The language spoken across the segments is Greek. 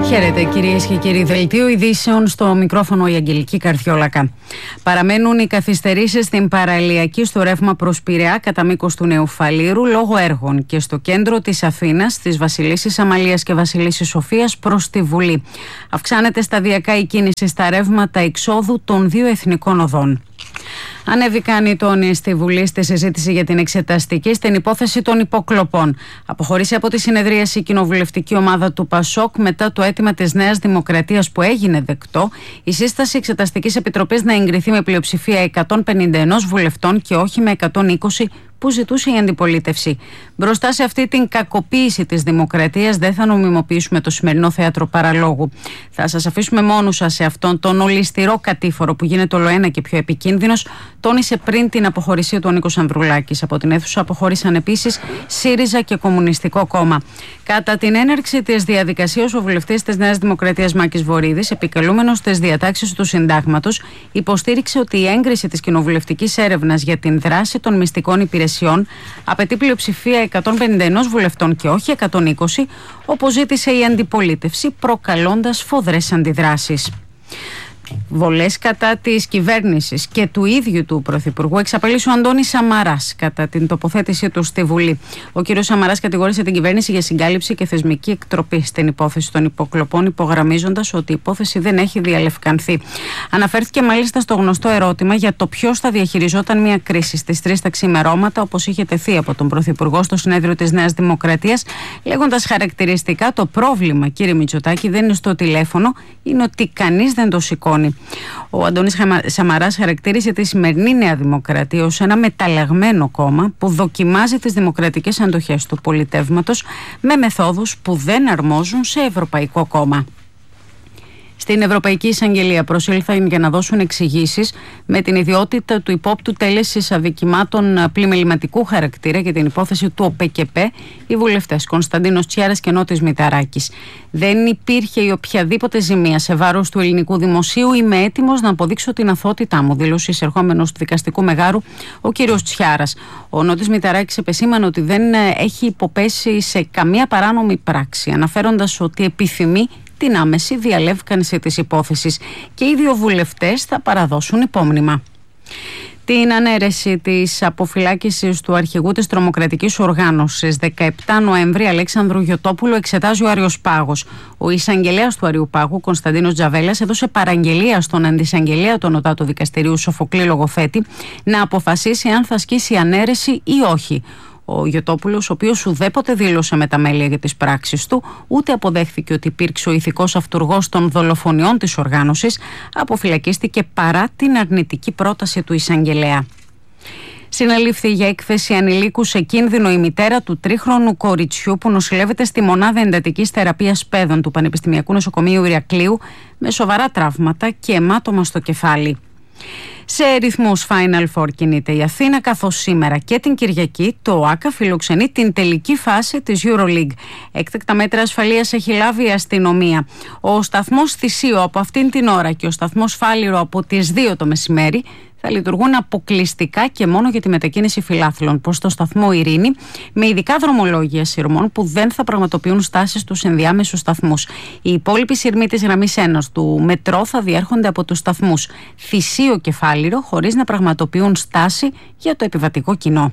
Χαίρετε κυρίες και κύριοι, δελτίο ειδήσεων, στο μικρόφωνο η Αγγελική Καρδιόλακα. Παραμένουν οι καθυστερήσεις στην παραλιακή στο ρεύμα προς Πειραιά κατά μήκος του Νέου Φαλήρου λόγω έργων και στο κέντρο της Αθήνας, της Βασιλίσσης Αμαλίας και Βασιλίσσης Σοφίας προς τη Βουλή. Αυξάνεται σταδιακά η κίνηση στα ρεύματα εξόδου των δύο εθνικών οδών. Ανέβηκαν οι τόνοι στη Βουλή στη συζήτηση για την εξεταστική στην υπόθεση των υποκλοπών. Αποχωρήσει από τη συνεδρίαση η κοινοβουλευτική ομάδα του ΠΑΣΟΚ μετά το αίτημα της Νέας Δημοκρατίας που έγινε δεκτό, η σύσταση εξεταστικής επιτροπής να εγκριθεί με πλειοψηφία 151 βουλευτών και όχι με 120 που ζητούσε η αντιπολίτευση. Μπροστά σε αυτή την κακοποίηση της δημοκρατίας δεν θα νομιμοποιήσουμε το σημερινό θέατρο παραλόγου. Θα σας αφήσουμε μόνους σας σε αυτόν τον ολισθηρό κατήφορο που γίνεται ολοένα και πιο επικίνδυνος, τόνισε πριν την αποχωρησία του ο Νίκος Ανδρουλάκης. Από την αίθουσα αποχώρησαν επίσης ΣΥΡΙΖΑ και Κομμουνιστικό Κόμμα. Κατά την έναρξη της διαδικασίας, ο βουλευτής της Νέας Δημοκρατίας Μάκης Βορίδης, επικαλούμενος στις διατάξεις του Συντάγματος, υποστήριξε ότι η έγκριση της κοινοβουλευτικής έρευνας για την δράση των μυστικών υπηρεσιών απαιτεί πλειοψηφία 151 βουλευτών και όχι 120, όπως ζήτησε η αντιπολίτευση, προκαλώντας σφοδρές αντιδράσεις. Βολές κατά της κυβέρνησης και του ίδιου του Πρωθυπουργού εξαπέλυσε ο Αντώνης Σαμαράς κατά την τοποθέτησή του στη Βουλή. Ο κ. Σαμαράς κατηγόρησε την κυβέρνηση για συγκάλυψη και θεσμική εκτροπή στην υπόθεση των υποκλοπών, υπογραμμίζοντας ότι η υπόθεση δεν έχει διαλευκανθεί. Αναφέρθηκε μάλιστα στο γνωστό ερώτημα για το ποιος θα διαχειριζόταν μια κρίση στις 3 τα ξημερώματα, όπως είχε τεθεί από τον Πρωθυπουργό στο συνέδριο της Νέας Δημοκρατίας, λέγοντας χαρακτηριστικά: το πρόβλημα, κύριε Μητσοτάκη, δεν είναι στο τηλέφωνο, είναι ότι κανείς δεν το σηκώνει. Ο Αντώνης Σαμαράς χαρακτήρισε τη σημερινή Νέα Δημοκρατία ως ένα μεταλλαγμένο κόμμα που δοκιμάζει τις δημοκρατικές αντοχές του πολιτεύματος με μεθόδους που δεν αρμόζουν σε ευρωπαϊκό κόμμα. Στην Ευρωπαϊκή Εισαγγελία προσήλθαν για να δώσουν εξηγήσεις με την ιδιότητα του υπόπτου τέλεσης αδικημάτων πλημεληματικού χαρακτήρα για την υπόθεση του ΟΠΕΚΕΠΕ οι βουλευτές Κωνσταντίνος Τσιάρας και Νότης Μηταράκης. Δεν υπήρχε η οποιαδήποτε ζημία σε βάρος του ελληνικού δημοσίου. Είμαι έτοιμος να αποδείξω την αθωότητά μου, δήλωσε εισερχόμενος του δικαστικού μεγάρου ο κύριος Τσιάρας. Ο Νότης Μηταράκης επεσήμανε ότι δεν έχει υποπέσει σε καμία παράνομη πράξη, αναφέροντας ότι επιθυμεί την άμεση διαλεύκανση της υπόθεσης και οι δύο βουλευτές θα παραδώσουν υπόμνημα. Την ανέρεση της αποφυλάκησης του αρχηγού της τρομοκρατικής οργάνωσης 17 Νοέμβρη Αλέξανδρου Γιωτόπουλου εξετάζει ο Αριοσπάγος. Ο εισαγγελέας του Αριοπάγου, Κωνσταντίνος Τζαβέλας, έδωσε παραγγελία στον αντισαγγελέα του Νοτάτου Δικαστηρίου Σοφοκλή Λογοθέτη να αποφασίσει αν θα ασκήσει ανέρεση ή όχι. Ο Γιωτόπουλος, ο οποίος ουδέποτε δήλωσε μεταμέλεια για τις πράξεις του, ούτε αποδέχθηκε ότι υπήρξε ο ηθικός αυτουργός των δολοφονιών της οργάνωσης, αποφυλακίστηκε παρά την αρνητική πρόταση του εισαγγελέα. Συνελήφθη για έκθεση ανηλίκου σε κίνδυνο η μητέρα του 3χρονου κοριτσιού που νοσηλεύεται στη μονάδα εντατικής θεραπείας παιδών του Πανεπιστημιακού Νοσοκομείου Ηρακλείου με σοβαρά τραύματα και αιμάτωμα στο κεφάλι. Σε ρυθμούς Final Four κινείται η Αθήνα, καθώς σήμερα και την Κυριακή το ΟΑΚΑ φιλοξενεί την τελική φάση της EuroLeague. Έκτακτα μέτρα ασφαλείας έχει λάβει η αστυνομία. Ο σταθμός Θησίο από αυτήν την ώρα και ο σταθμός Φάληρο από τις 2 το μεσημέρι θα λειτουργούν αποκλειστικά και μόνο για τη μετακίνηση φιλάθλων προς το σταθμό Ειρήνη, με ειδικά δρομολόγια σειρμών που δεν θα πραγματοποιούν στάσεις στους ενδιάμεσους σταθμούς. Οι υπόλοιποι σειρμοί της γραμμής 1 του μετρό θα διέρχονται από τους σταθμούς Θησίο και Φάληρο, χωρίς να πραγματοποιούν στάση για το επιβατικό κοινό.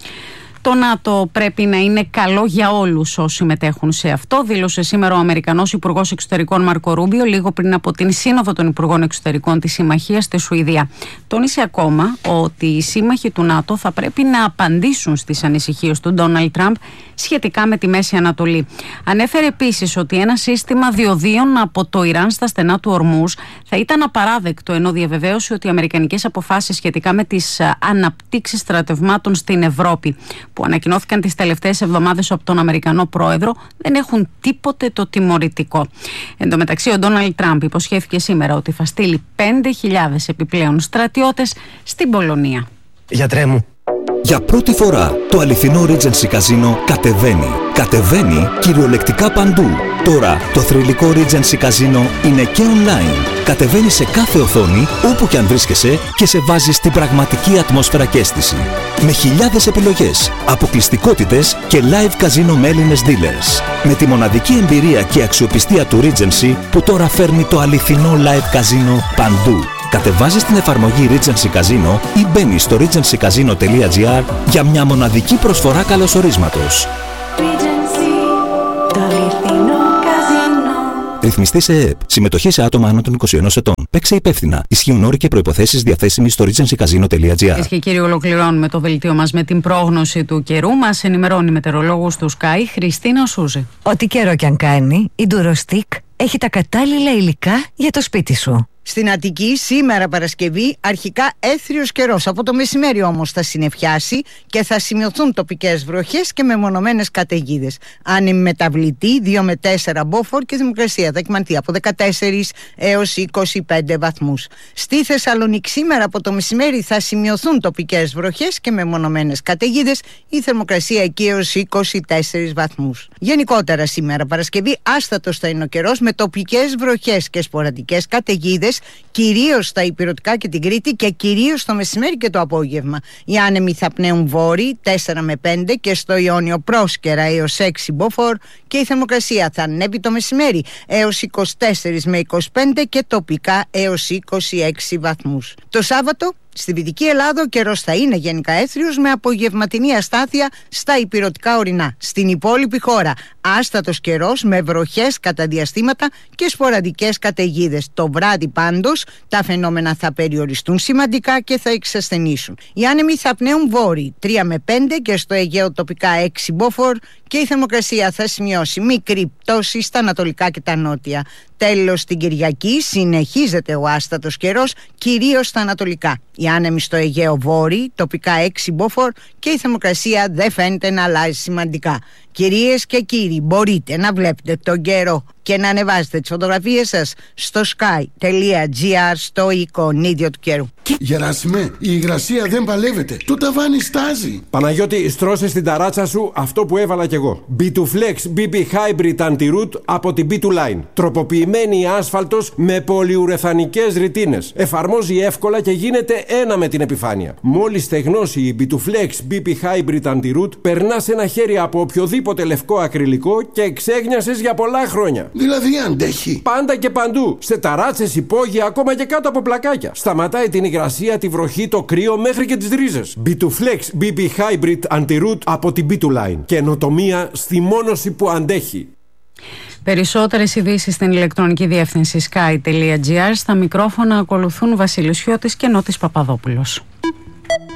Το ΝΑΤΟ πρέπει να είναι καλό για όλους όσοι συμμετέχουν σε αυτό, δήλωσε σήμερα ο Αμερικανός Υπουργός Εξωτερικών Μάρκο Ρούμπιο λίγο πριν από την Σύνοδο των Υπουργών Εξωτερικών της Συμμαχίας στη Σουηδία. Τόνισε ακόμα ότι οι σύμμαχοι του ΝΑΤΟ θα πρέπει να απαντήσουν στις ανησυχίες του Ντόναλντ Τραμπ σχετικά με τη Μέση Ανατολή. Ανέφερε επίσης ότι ένα σύστημα διοδίων από το Ιράν στα στενά του Ορμούζ θα ήταν απαράδεκτο, ενώ διαβεβαίωσε ότι οι αμερικανικές αποφάσεις σχετικά με τις αναπτύξεις στρατευμάτων στην Ευρώπη που ανακοινώθηκαν τις τελευταίες εβδομάδες από τον Αμερικανό πρόεδρο δεν έχουν τίποτε το τιμωρητικό. Εν τω μεταξύ, ο Ντόναλντ Τραμπ υποσχέθηκε σήμερα ότι θα στείλει 5.000 επιπλέον στρατιώτες στην Πολωνία. Γιατρέ μου. Για πρώτη φορά το αληθινό Regency Casino κατεβαίνει. Κατεβαίνει κυριολεκτικά παντού. Τώρα το θρυλικό Regency Casino είναι και online. Κατεβαίνει σε κάθε οθόνη, όπου και αν βρίσκεσαι, και σε βάζει στην πραγματική ατμόσφαιρα και αίσθηση. Με χιλιάδες επιλογές, αποκλειστικότητες και live casino με Έλληνες dealers. Με τη μοναδική εμπειρία και αξιοπιστία του Regency που τώρα φέρνει το αληθινό live casino παντού. Κατεβάζεις την εφαρμογή Regency Casino ή μπαίνεις στο regencycasino.gr για μια μοναδική προσφορά καλωσορίσματος. Ρυθμιστή σε ΕΕΠ. Συμμετοχή σε άτομα άνω των 21 ετών. Παίξε υπεύθυνα. Ισχύουν όροι και προϋποθέσεις διαθέσιμοι στο regencycasino.gr. Κυρίες και κύριοι, ολοκληρώνουμε το δελτίο μας με την πρόγνωση του καιρού. Μας ενημερώνει η μετεωρολόγος του Sky, Χριστίνα Σούζη. Ό,τι καιρό κι αν κάνει, η Durostick έχει τα κατάλληλα υλικά για το σπίτι σου. Στην Αττική σήμερα Παρασκευή αρχικά έθριος καιρός. Από το μεσημέρι όμως θα συννεφιάσει και θα σημειωθούν τοπικές βροχές και μεμονωμένες καταιγίδες. Άνεμη μεταβλητή 2 με 4 Beaufort και θερμοκρασία θα εκμανθεί από 14 έως 25 βαθμούς. Στη Θεσσαλονίκη σήμερα από το μεσημέρι θα σημειωθούν τοπικές βροχές και μεμονωμένες καταιγίδες. Η θερμοκρασία εκεί έως 24 βαθμούς. Γενικότερα σήμερα Παρασκευή άστατος θα είναι ο καιρός με τοπικές βροχές και σποραδικές καταιγίδες. Κυρίως στα Ηπειρωτικά και την Κρήτη και κυρίως το μεσημέρι και το απόγευμα. Οι άνεμοι θα πνέουν βόρειοι 4 με 5 και στο Ιόνιο πρόσκαιρα έως 6 μποφόρ και η θερμοκρασία θα ανέβει το μεσημέρι έως 24 με 25 και τοπικά έως 26 βαθμούς. Το Σάββατο στη Δυτική Ελλάδα ο καιρός θα είναι γενικά έθριος με απογευματινή αστάθεια στα ηπειρωτικά ορεινά. Στην υπόλοιπη χώρα άστατος καιρός με βροχές κατά διαστήματα και σποραδικές καταιγίδες. Το βράδυ πάντως τα φαινόμενα θα περιοριστούν σημαντικά και θα εξασθενήσουν. Οι άνεμοι θα πνέουν βόρειοι 3 με 5 και στο Αιγαίο τοπικά 6 μποφόρ και η θερμοκρασία θα σημειώσει μικρή πτώση στα ανατολικά και τα νότια. Τέλος, στην Κυριακή συνεχίζεται ο άστατος καιρός, κυρίως στα ανατολικά. Οι άνεμοι στο Αιγαίο βόρειοι, τοπικά 6 μποφόρ και η θερμοκρασία δεν φαίνεται να αλλάζει σημαντικά. Κυρίες και κύριοι, μπορείτε να βλέπετε τον καιρό και να ανεβάζετε τις φωτογραφίες σας στο sky.gr στο εικονίδιο του καιρού. Γεράσιμε, η υγρασία δεν παλεύεται. Το ταβάνι στάζει. Παναγιώτη, στρώσε στην ταράτσα σου αυτό που έβαλα κι εγώ. B2Flex BB Hybrid Anti-Root από την B2Line. Τροποποιημένη άσφαλτος με πολυουρεθανικές ρητίνες. Εφαρμόζει εύκολα και γίνεται ένα με την επιφάνεια. Μόλις στεγνώσει η B2Flex BB Hybrid Anti-Root, περνάς ένα χέρι από οποιοδήποτε λευκό ακριλικό και εξέγνιασες για πολλά χρόνια. Δηλαδή αντέχει. Πάντα και παντού. Σε ταράτσες, υπόγεια, ακόμα και κάτω από πλακάκια. Σταματάει την υγρασία, τη βροχή, το κρύο μέχρι και τις ρίζες. B2Flex BB Hybrid Anti-Root από την B2Line. Καινοτομία στη μόνωση που αντέχει. Περισσότερες ειδήσεις στην ηλεκτρονική διεύθυνση sky.gr. Στα μικρόφωνα ακολουθούν Βασίλης Χιώτης και Νότης Παπαδόπουλος.